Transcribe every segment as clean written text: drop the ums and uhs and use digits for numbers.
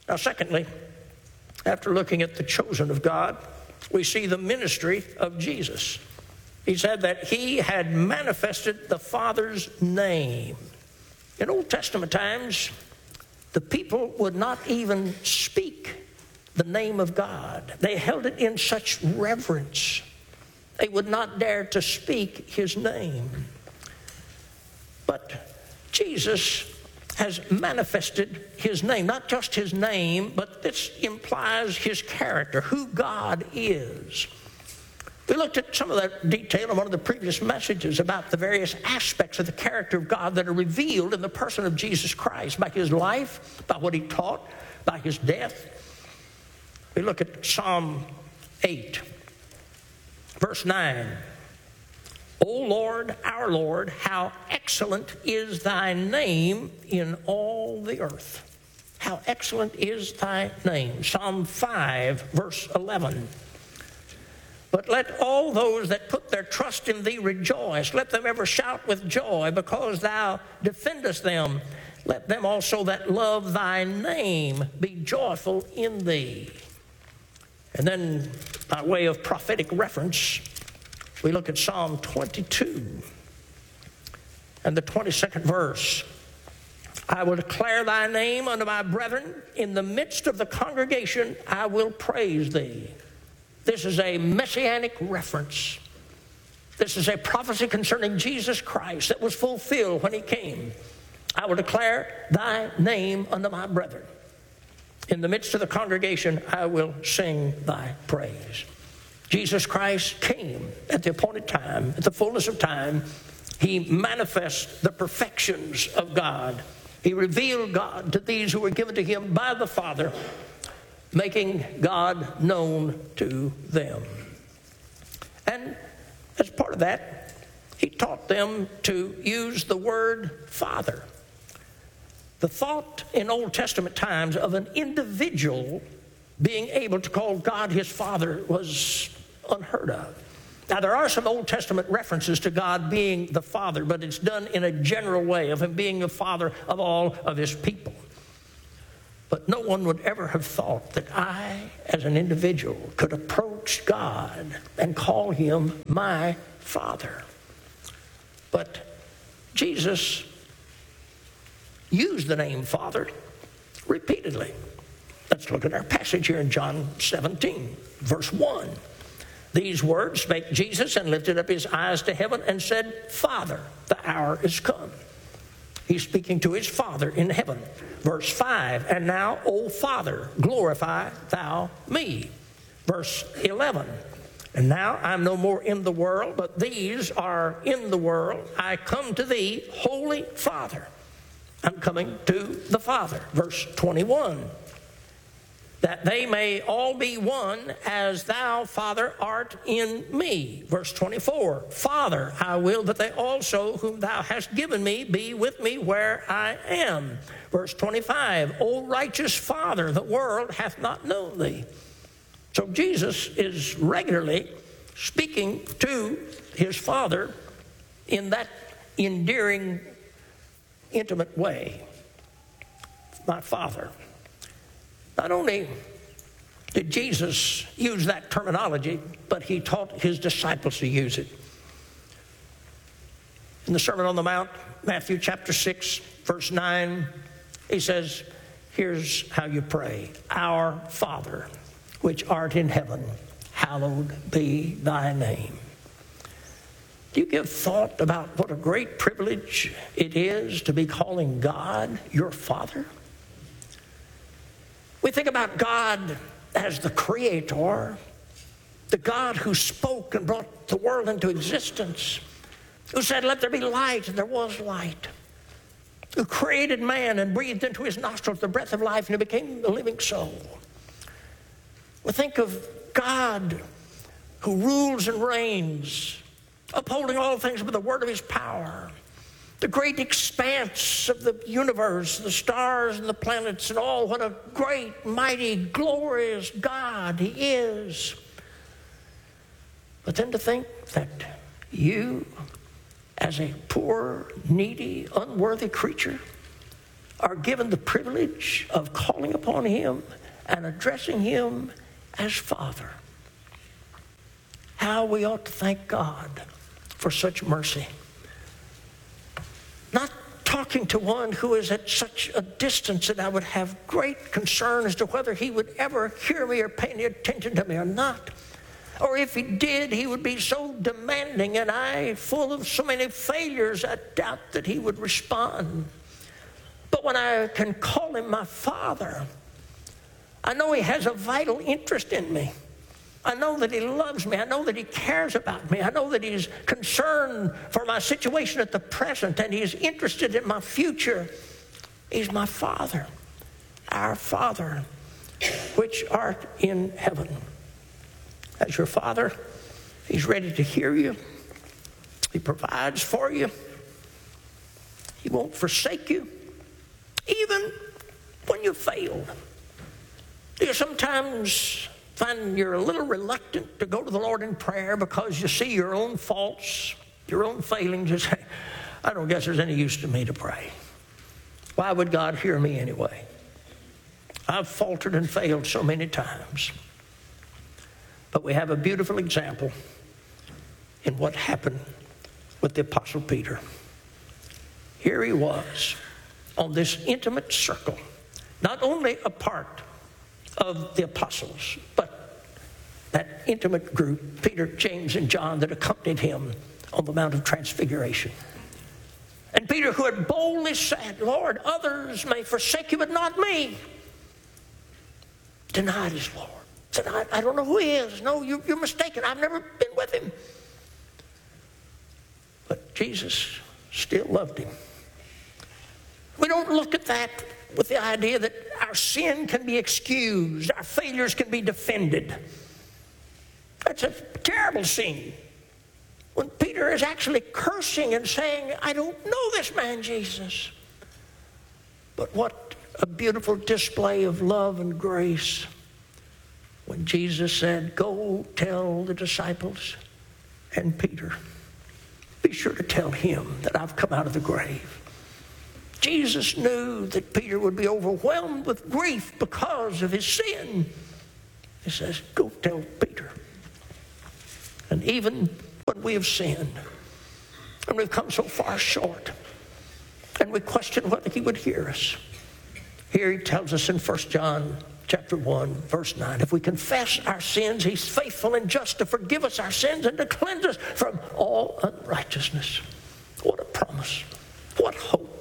Now, secondly, after looking at the chosen of God, we see the ministry of Jesus. He said that he had manifested the Father's name. In Old Testament times, the people would not even speak the name of God. They held it in such reverence. They would not dare to speak his name. But Jesus has manifested his name, not just his name, but this implies his character, who God is. We looked at some of that detail in one of the previous messages about the various aspects of the character of God that are revealed in the person of Jesus Christ by his life, by what he taught, by his death. We look at Psalm 8, verse 9. O Lord, our Lord, how excellent is thy name in all the earth. How excellent is thy name. Psalm 5, verse 11. But let all those that put their trust in thee rejoice. Let them ever shout with joy because thou defendest them. Let them also that love thy name be joyful in thee. And then by way of prophetic reference, we look at Psalm 22 and the 22nd verse. I will declare thy name unto my brethren. In the midst of the congregation I will praise thee. This is a messianic reference. This is a prophecy concerning Jesus Christ that was fulfilled when he came. I will declare thy name unto my brethren. In the midst of the congregation I will sing thy praise. Jesus Christ came at the appointed time, at the fullness of time. He manifests the perfections of God. He revealed God to these who were given to him by the Father, making God known to them. And as part of that, he taught them to use the word Father. The thought in Old Testament times of an individual being able to call God his Father was unheard of. Now, there are some Old Testament references to God being the Father, but it's done in a general way of him being the Father of all of his people. But no one would ever have thought that I, as an individual, could approach God and call him my Father. But Jesus used the name Father repeatedly. Let's look at our passage here in John 17, verse 1. These words spake Jesus and lifted up his eyes to heaven and said, Father, the hour is come. He's speaking to his Father in heaven. Verse 5, and now, O Father, glorify thou me. Verse 11, and now I'm no more in the world, but these are in the world. I come to thee, Holy Father. I'm coming to the Father. Verse 21, that they may all be one as thou, Father, art in me. Verse 24, Father, I will that they also whom thou hast given me be with me where I am. Verse 25, O righteous Father, the world hath not known thee. So Jesus is regularly speaking to his Father in that endearing, intimate way. My Father. Not only did Jesus use that terminology, but he taught his disciples to use it. In the Sermon on the Mount, Matthew chapter 6, verse 9, he says, here's how you pray. Our Father, which art in heaven, hallowed be thy name. Do you give thought about what a great privilege it is to be calling God your Father? We think about God as the Creator, the God who spoke and brought the world into existence, who said, let there be light, and there was light, who created man and breathed into his nostrils the breath of life, and he became a living soul. We think of God who rules and reigns, upholding all things with the word of his power. The great expanse of the universe, the stars and the planets and all, what a great, mighty, glorious God he is. But then to think that you, as a poor, needy, unworthy creature, are given the privilege of calling upon him and addressing him as Father. How we ought to thank God for such mercy. Not talking to one who is at such a distance that I would have great concern as to whether he would ever hear me or pay any attention to me or not. Or if he did, he would be so demanding and I full of so many failures, I doubt that he would respond. But when I can call him my Father, I know he has a vital interest in me. I know that he loves me. I know that he cares about me. I know that he's concerned for my situation at the present and he's interested in my future. He's my Father, our Father, which art in heaven. As your Father, he's ready to hear you. He provides for you. He won't forsake you, even when you fail. You sometimes find you're a little reluctant to go to the Lord in prayer because you see your own faults, your own failings. You say, I don't guess there's any use to me to pray. Why would God hear me anyway? I've faltered and failed so many times. But we have a beautiful example in what happened with the Apostle Peter. Here he was on this intimate circle, not only a part of the apostles, but that intimate group, Peter, James, and John, that accompanied him on the Mount of Transfiguration. And Peter, who had boldly said, Lord, others may forsake you, but not me, denied his Lord. Said, I don't know who he is. No, you're mistaken. I've never been with him. But Jesus still loved him. We don't look at that with the idea that our sin can be excused, our failures can be defended. That's a terrible scene. When Peter is actually cursing and saying, I don't know this man, Jesus. But what a beautiful display of love and grace when Jesus said, go tell the disciples and Peter, be sure to tell him that I've come out of the grave. Jesus knew that Peter would be overwhelmed with grief because of his sin. He says, go tell Peter. And even when we have sinned, and we've come so far short, and we question whether he would hear us, here he tells us in 1 John chapter 1, verse 9, if we confess our sins, he's faithful and just to forgive us our sins and to cleanse us from all unrighteousness. What a promise. What hope.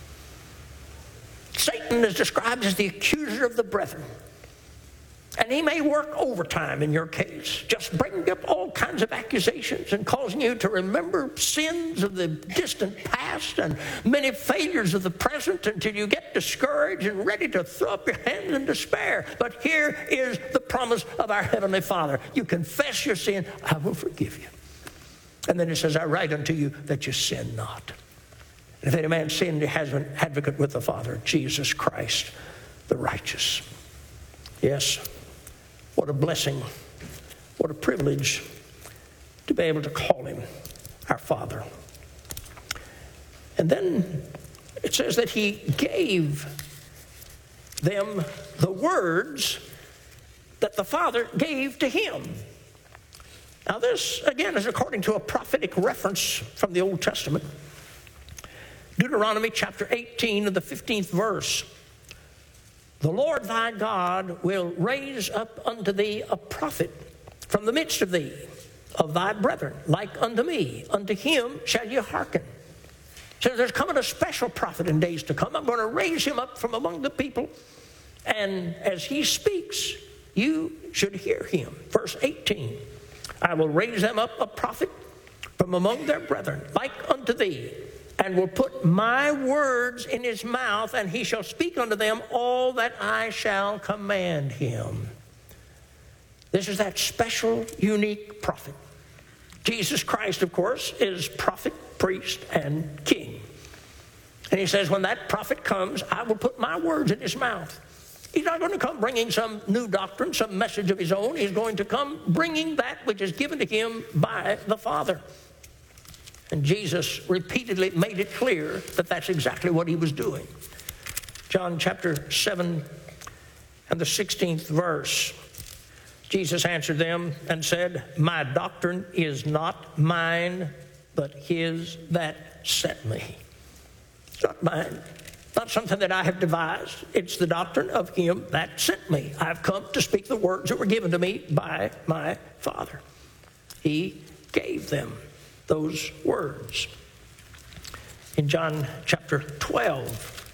Satan is described as the accuser of the brethren. And he may work overtime in your case, just bringing up all kinds of accusations and causing you to remember sins of the distant past and many failures of the present until you get discouraged and ready to throw up your hands in despair. But here is the promise of our Heavenly Father. You confess your sin, I will forgive you. And then it says, I write unto you that you sin not. And if any man sin, he has an advocate with the Father, Jesus Christ, the righteous. Yes. What a blessing, what a privilege to be able to call him our Father. And then it says that he gave them the words that the Father gave to him. Now this, again, is according to a prophetic reference from the Old Testament. Deuteronomy chapter 18 and the 15th verse. The Lord thy God will raise up unto thee a prophet from the midst of thee, of thy brethren, like unto me. Unto him shall ye hearken. So there's coming a special prophet in days to come. I'm going to raise him up from among the people. And as he speaks, you should hear him. Verse 18. I will raise them up a prophet from among their brethren, like unto thee, and will put my words in his mouth, and he shall speak unto them all that I shall command him. This is that special, unique prophet. Jesus Christ, of course, is prophet, priest, and king. And he says, when that prophet comes, I will put my words in his mouth. He's not going to come bringing some new doctrine, some message of his own. He's going to come bringing that which is given to him by the Father. And Jesus repeatedly made it clear that that's exactly what he was doing. John chapter 7 and the 16th verse. Jesus answered them and said, "My doctrine is not mine, but his that sent me." It's not mine. Not something that I have devised. It's the doctrine of him that sent me. I've come to speak the words that were given to me by my Father. He gave them those words. In John chapter 12,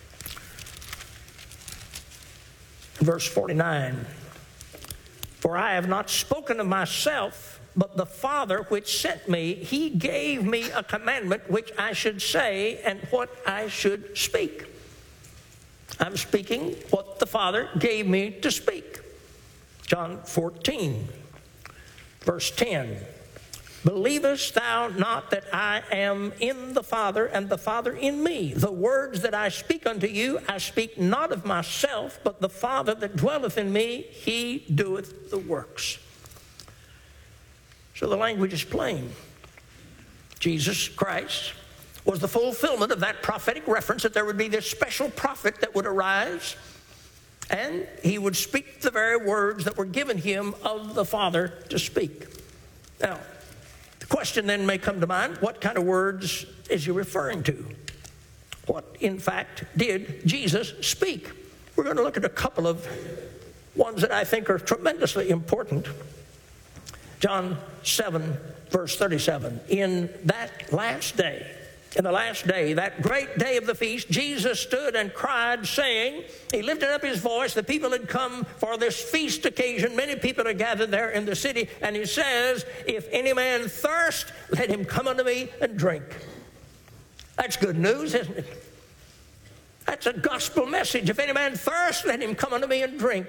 verse 49, "For I have not spoken of myself, but the Father which sent me, he gave me a commandment which I should say and what I should speak." I'm speaking what the Father gave me to speak. John 14, verse 10. "Believest thou not that I am in the Father, and the Father in me? The words that I speak unto you, I speak not of myself, but the Father that dwelleth in me, he doeth the works." So the language is plain. Jesus Christ was the fulfillment of that prophetic reference that there would be this special prophet that would arise, and he would speak the very words that were given him of the Father to speak. Now, the question then may come to mind, what kind of words is he referring to? What, in fact, did Jesus speak? We're going to look at a couple of ones that I think are tremendously important. John 7, verse 37. In that last day, in the last day, that great day of the feast, Jesus stood and cried, saying, he lifted up his voice. The people had come for this feast occasion. Many people had gathered there in the city. And he says, "If any man thirst, let him come unto me and drink." That's good news, isn't it? That's a gospel message. If any man thirst, let him come unto me and drink.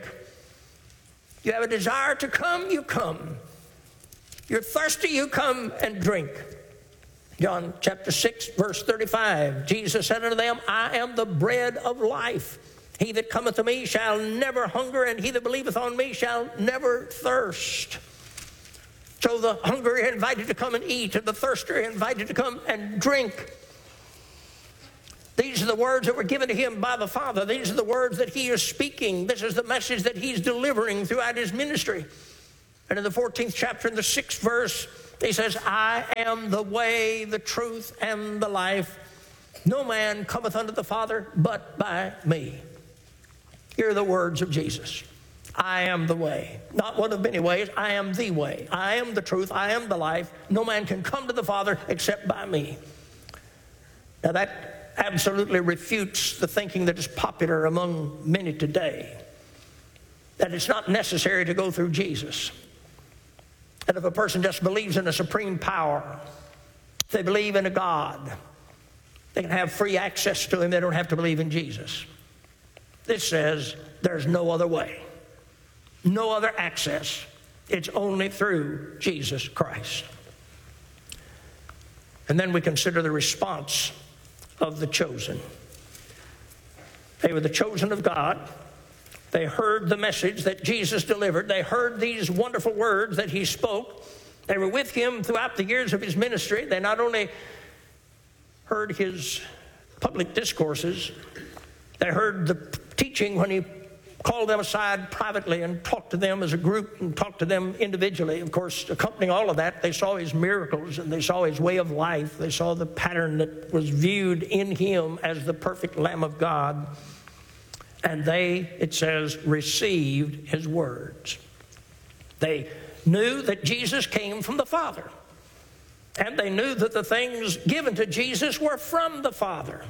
You have a desire to come, you come. You're thirsty, you come and drink. John chapter 6, verse 35, Jesus said unto them, "I am the bread of life. He that cometh to me shall never hunger, and he that believeth on me shall never thirst." So the hungry are invited to come and eat, and the thirsty are invited to come and drink. These are the words that were given to him by the Father. These are the words that he is speaking. This is the message that he's delivering throughout his ministry. And in the 14th chapter, in the 6th verse, he says, "I am the way, the truth, and the life. No man cometh unto the Father but by me." Here are the words of Jesus. I am the way. Not one of many ways. I am the way. I am the truth. I am the life. No man can come to the Father except by me. Now that absolutely refutes the thinking that is popular among many today, that it's not necessary to go through Jesus. That if a person just believes in a supreme power, if they believe in a God, they can have free access to him. They don't have to believe in Jesus. This says there's no other way, no other access. It's only through Jesus Christ. And then we consider the response of the chosen. They were the chosen of God. They heard the message that Jesus delivered. They heard these wonderful words that he spoke. They were with him throughout the years of his ministry. They not only heard his public discourses, they heard the teaching when he called them aside privately and talked to them as a group and talked to them individually. Of course, accompanying all of that, they saw his miracles and they saw his way of life. They saw the pattern that was viewed in him as the perfect Lamb of God. And they, it says, received his words. They knew that Jesus came from the Father. And they knew that the things given to Jesus were from the Father.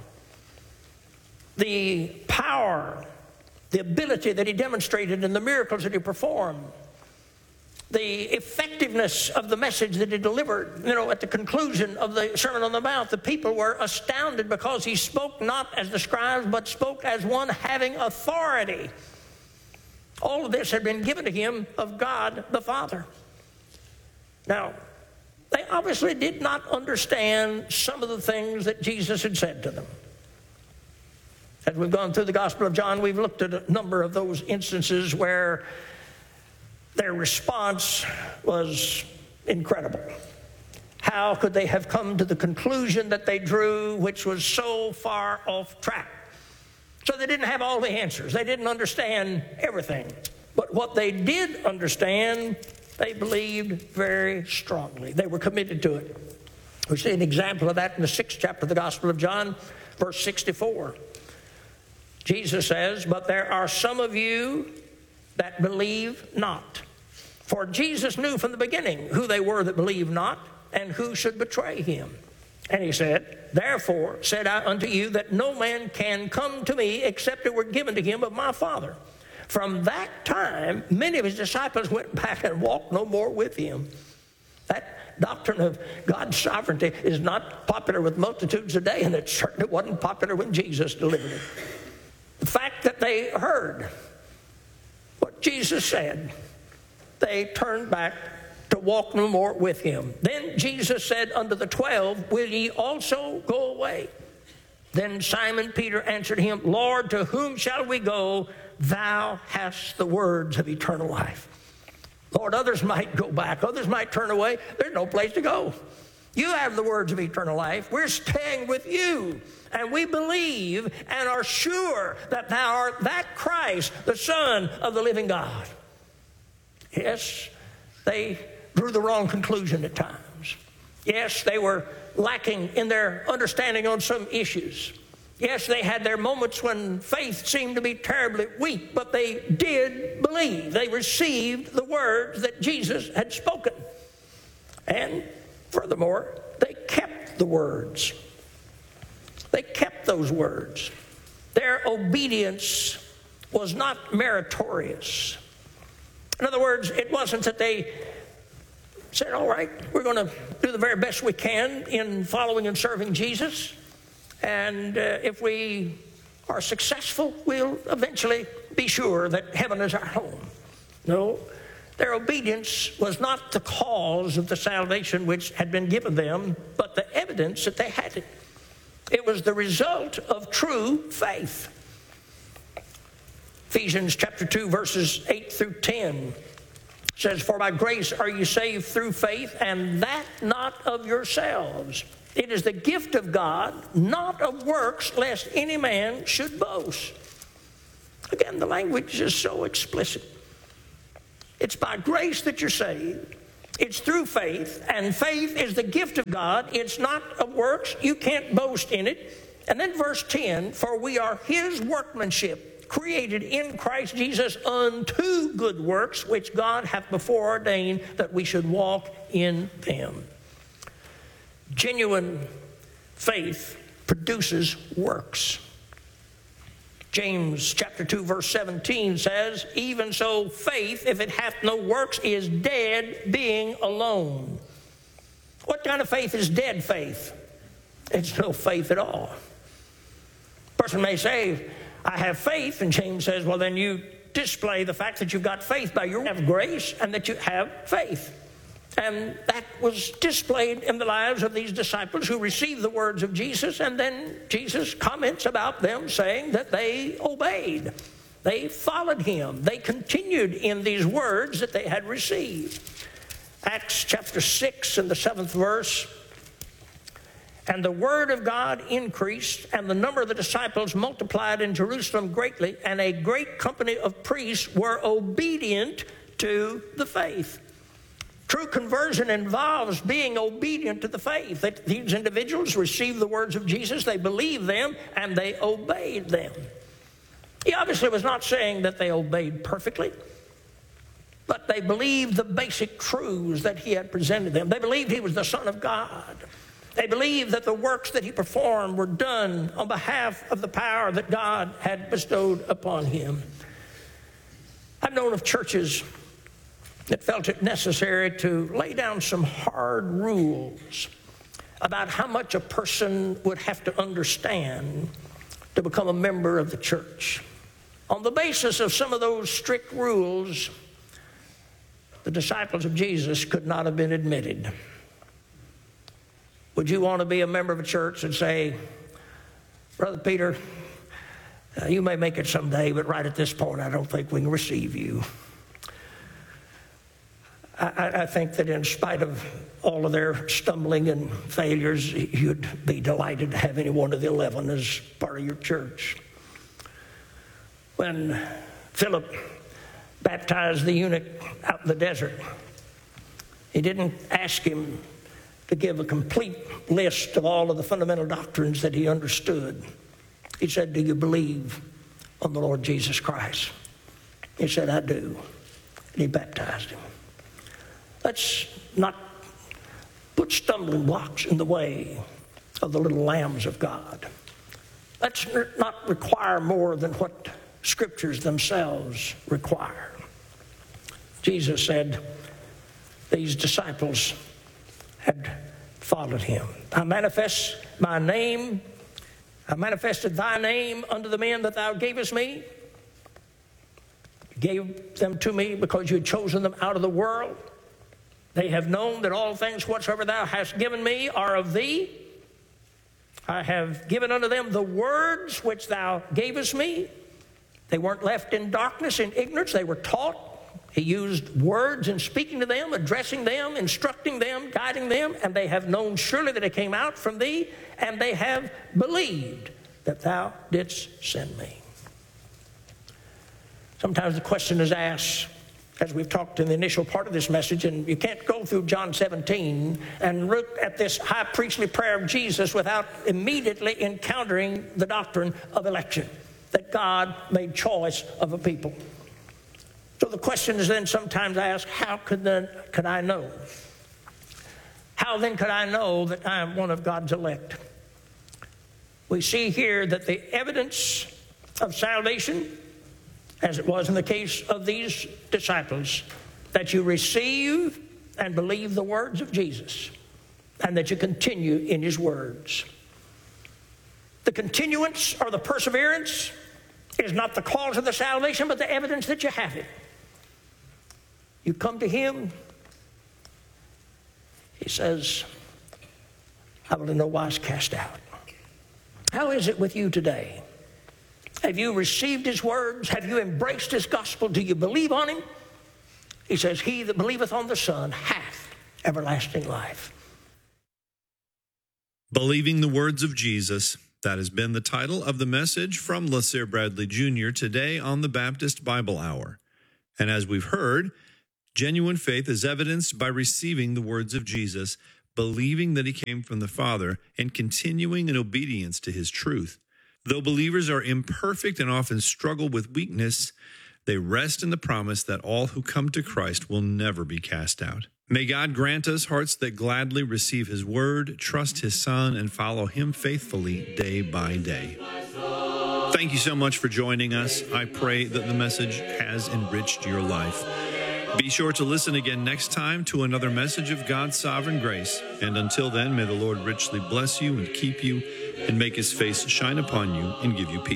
The power, the ability that he demonstrated and the miracles that he performed, the effectiveness of the message that he delivered. At the conclusion of the Sermon on the Mount, the people were astounded because he spoke not as the scribes, but spoke as one having authority. All of this had been given to him of God the Father. Now, they obviously did not understand some of the things that Jesus had said to them. As we've gone through the Gospel of John, we've looked at a number of those instances where their response was incredible. How could they have come to the conclusion that they drew, which was so far off track, So they didn't have all the answers. They didn't understand everything. But what they did understand, they believed very strongly. They were committed to it. We see an example of that in the 6th chapter of the Gospel of John, verse 64. Jesus says, "But there are some of you that believe not." For Jesus knew from the beginning who they were that believed not and who should betray him. And he said, "Therefore said I unto you that no man can come to me except it were given to him of my Father." From that time, many of his disciples went back and walked no more with him. That doctrine of God's sovereignty is not popular with multitudes today, and it certainly wasn't popular when Jesus delivered it. The fact that they heard what Jesus said, they turned back to walk no more with him. Then Jesus said unto the 12, "Will ye also go away?" Then Simon Peter answered him, "Lord, to whom shall we go? Thou hast the words of eternal life." Lord, others might go back. Others might turn away. There's no place to go. You have the words of eternal life. We're staying with you. And we believe and are sure that thou art that Christ, the Son of the living God. Yes, they drew the wrong conclusion at times. Yes, they were lacking in their understanding on some issues. Yes, they had their moments when faith seemed to be terribly weak, but they did believe. They received the words that Jesus had spoken. And furthermore, they kept the words. They kept those words. Their obedience was not meritorious. In other words, it wasn't that they said, "All right, we're going to do the very best we can in following and serving Jesus. And if we are successful, we'll eventually be sure that heaven is our home." No, their obedience was not the cause of the salvation which had been given them, but the evidence that they had it. It was the result of true faith. Ephesians chapter 2, verses 8 through 10 says, "For by grace are you saved through faith, and that not of yourselves. It is the gift of God, not of works, lest any man should boast." Again, the language is so explicit. It's by grace that you're saved. It's through faith, and faith is the gift of God. It's not of works. You can't boast in it. And then verse 10, "For we are his workmanship, created in Christ Jesus unto good works, which God hath before ordained that we should walk in them." Genuine faith produces works. James chapter 2, verse 17 says, "Even so faith, if it hath no works, is dead, being alone." What kind of faith is dead faith? It's no faith at all. A person may say, "I have faith," and James says, well, then you display the fact that you've got faith by your grace and that you have faith. And that was displayed in the lives of these disciples who received the words of Jesus, and then Jesus comments about them saying that they obeyed. They followed him. They continued in these words that they had received. Acts chapter 6 and the 7th verse, "And the word of God increased, and the number of the disciples multiplied in Jerusalem greatly, and a great company of priests were obedient to the faith." True conversion involves being obedient to the faith. That these individuals received the words of Jesus, they believed them, and they obeyed them. He obviously was not saying that they obeyed perfectly, but they believed the basic truths that he had presented them. They believed he was the Son of God. They believed that the works that he performed were done on behalf of the power that God had bestowed upon him. I've known of churches that felt it necessary to lay down some hard rules about how much a person would have to understand to become a member of the church. On the basis of some of those strict rules, the disciples of Jesus could not have been admitted. Would you want to be a member of a church and say, "Brother Peter, you may make it someday, but right at this point, I don't think we can receive you"? I think that in spite of all of their stumbling and failures, you'd be delighted to have any one of the 11 as part of your church. When Philip baptized the eunuch out in the desert, he didn't ask him to give a complete list of all of the fundamental doctrines that he understood. He said, "Do you believe on the Lord Jesus Christ?" He said, "I do." And he baptized him. Let's not put stumbling blocks in the way of the little lambs of God. Let's not require more than what Scriptures themselves require. Jesus said these disciples had followed him. I manifested thy name unto the men that thou gavest me. You gave them to me because you had chosen them out of the world. They have known that all things whatsoever thou hast given me are of thee. I have given unto them the words which thou gavest me. They weren't left in darkness and ignorance. They were taught. He used words in speaking to them, addressing them, instructing them, guiding them, and they have known surely that it came out from thee, and they have believed that thou didst send me. Sometimes the question is asked, as we've talked in the initial part of this message, and you can't go through John 17 and look at this high priestly prayer of Jesus without immediately encountering the doctrine of election, that God made choice of a people. So the question is then sometimes asked, how could I know? How then could I know that I am one of God's elect? We see here that the evidence of salvation, as it was in the case of these disciples, that you receive and believe the words of Jesus, and that you continue in his words. The continuance or the perseverance is not the cause of the salvation, but the evidence that you have it. You come to him, he says, I will in no wise cast out. How is it with you today? Have you received his words? Have you embraced his gospel? Do you believe on him? He says, he that believeth on the Son hath everlasting life. Believing the words of Jesus, that has been the title of the message from LaSare Bradley Jr. today on the Baptist Bible Hour. And as we've heard, genuine faith is evidenced by receiving the words of Jesus, believing that he came from the Father, and continuing in obedience to his truth. Though believers are imperfect and often struggle with weakness, they rest in the promise that all who come to Christ will never be cast out. May God grant us hearts that gladly receive his word, trust his Son, and follow him faithfully day by day. Thank you so much for joining us. I pray that the message has enriched your life. Be sure to listen again next time to another message of God's sovereign grace. And until then, may the Lord richly bless you and keep you and make his face shine upon you and give you peace.